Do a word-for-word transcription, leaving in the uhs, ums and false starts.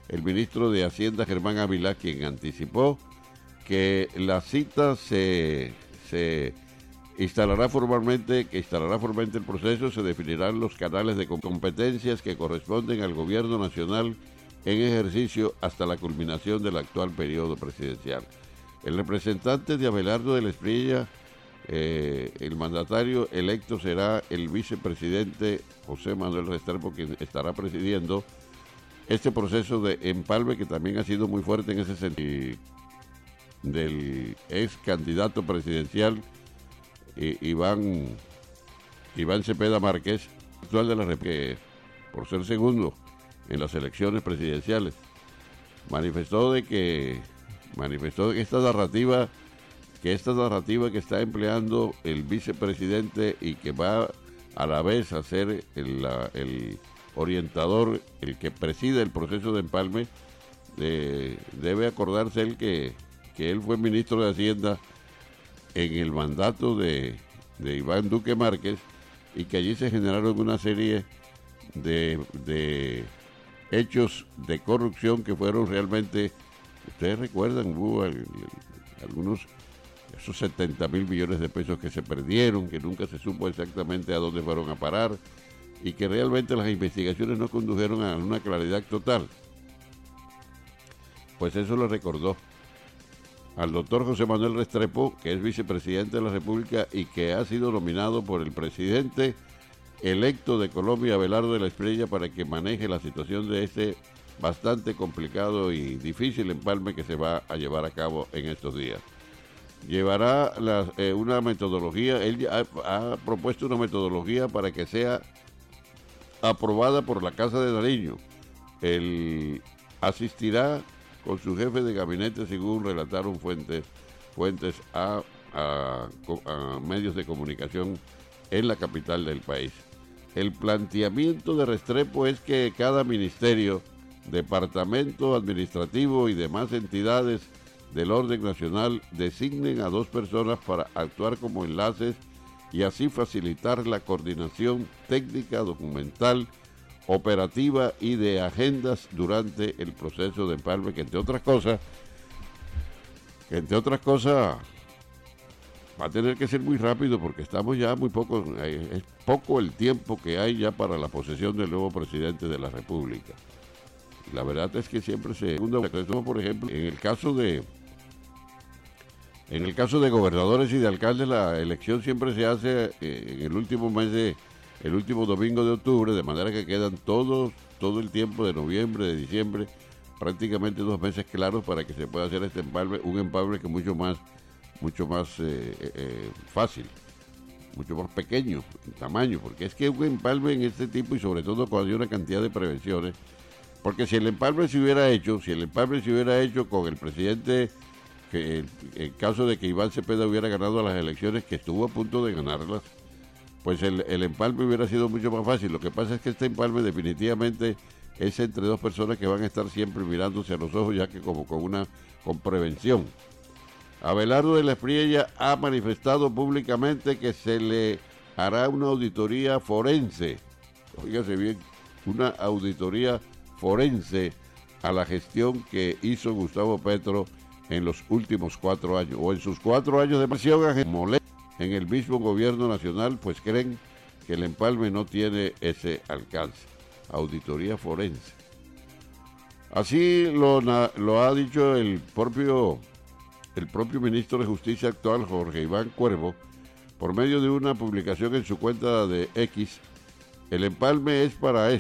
el ministro de Hacienda, Germán Ávila, quien anticipó que la cita se, se instalará formalmente, que instalará formalmente el proceso, se definirán los canales de competencias que corresponden al gobierno nacional en ejercicio hasta la culminación del actual periodo presidencial. El representante de Abelardo de la Espriella, eh, el mandatario electo será el vicepresidente José Manuel Restrepo, quien estará presidiendo este proceso de empalme que también ha sido muy fuerte en ese sentido, del ex candidato presidencial Iván, Iván Cepeda Márquez, actual de la República, por ser segundo en las elecciones presidenciales, manifestó de que manifestó que esta narrativa que esta narrativa que está empleando el vicepresidente y que va a la vez a ser el, la, el orientador, el que preside el proceso de empalme, eh, debe acordarse él que, que él fue ministro de Hacienda en el mandato de, de Iván Duque Márquez, y que allí se generaron una serie de, de hechos de corrupción que fueron realmente, ustedes recuerdan, hubo algunos, esos setenta mil millones de pesos que se perdieron, que nunca se supo exactamente a dónde fueron a parar, y que realmente las investigaciones no condujeron a una claridad total. Pues eso lo recordó al doctor José Manuel Restrepo, que es vicepresidente de la República y que ha sido nominado por el presidente electo de Colombia, Abelardo de la Espriella, para que maneje la situación de este bastante complicado y difícil empalme que se va a llevar a cabo en estos días. Llevará la, eh, una metodología, él ha, ha propuesto una metodología para que sea aprobada por la Casa de Nariño. Él asistirá con su jefe de gabinete, según relataron fuentes, fuentes a, a, a medios de comunicación en la capital del país. El planteamiento de Restrepo es que cada ministerio, departamento administrativo y demás entidades del orden nacional designen a dos personas para actuar como enlaces y así facilitar la coordinación técnica, documental, operativa y de agendas durante el proceso de empalme, que entre otras cosas, que entre otras cosas va a tener que ser muy rápido porque estamos ya muy poco, es poco el tiempo que hay ya para la posesión del nuevo presidente de la República. La verdad es que siempre se, por ejemplo, en el caso de en el caso de gobernadores y de alcaldes, la elección siempre se hace en el último mes de el último domingo de octubre, de manera que quedan todos, todo el tiempo de noviembre, de diciembre, prácticamente dos meses claros para que se pueda hacer este empalme, un empalme que es mucho más, mucho más eh, eh, fácil, mucho más pequeño en tamaño, porque es que un empalme en este tipo, y sobre todo cuando hay una cantidad de prevenciones, porque si el empalme se hubiera hecho, si el empalme se hubiera hecho con el presidente, que en caso de que Iván Cepeda hubiera ganado las elecciones, que estuvo a punto de ganarlas, pues el, el empalme hubiera sido mucho más fácil. Lo que pasa es que este empalme definitivamente es entre dos personas que van a estar siempre mirándose a los ojos, ya que como con una con prevención. Abelardo de la Espriella ha manifestado públicamente que se le hará una auditoría forense, oígase bien, una auditoría forense a la gestión que hizo Gustavo Petro en los últimos cuatro años, o en sus cuatro años de presión en el mismo gobierno nacional, pues creen que el empalme no tiene ese alcance. Auditoría forense. Así lo, lo ha dicho el propio, el propio ministro de Justicia actual, Jorge Iván Cuervo, por medio de una publicación en su cuenta de X. El empalme es para eso.